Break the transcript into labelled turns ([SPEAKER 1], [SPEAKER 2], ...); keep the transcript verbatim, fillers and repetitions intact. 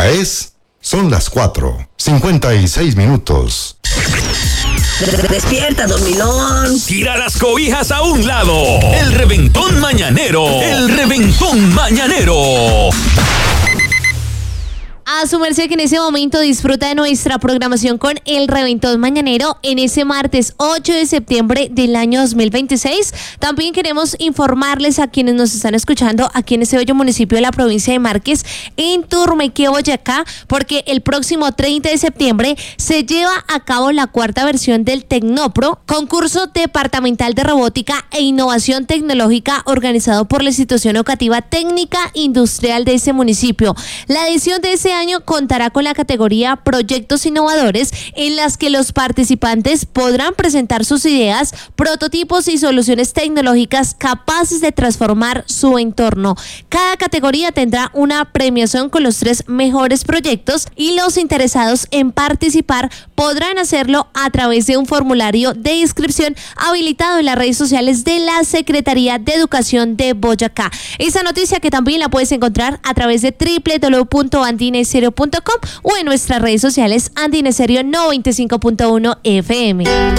[SPEAKER 1] es... Son las cuatro, cincuenta y seis minutos.
[SPEAKER 2] Despierta, dormilón.
[SPEAKER 3] Tira las cobijas a un lado. El reventón mañanero. El reventón mañanero.
[SPEAKER 4] A su merced que en ese momento disfruta de nuestra programación con el Reventón Mañanero en ese martes ocho de septiembre del año dos mil veintiséis. También queremos informarles a quienes nos están escuchando aquí en ese bello municipio de la provincia de Márquez, en Turmeque, Boyacá, porque el próximo treinta de septiembre se lleva a cabo la cuarta versión del Tecnopro, concurso departamental de robótica e innovación tecnológica organizado por la institución educativa técnica industrial de ese municipio. La edición de ese año contará con la categoría Proyectos Innovadores, en las que los participantes podrán presentar sus ideas, prototipos y soluciones tecnológicas capaces de transformar su entorno. Cada categoría tendrá una premiación con los tres mejores proyectos y los interesados en participar podrán hacerlo a través de un formulario de inscripción habilitado en las redes sociales de la Secretaría de Educación de Boyacá. Esa noticia que también la puedes encontrar a través de doble u doble u doble u punto andines stereo punto com o en nuestras redes sociales Andines Stereo noventa y cinco punto uno F M.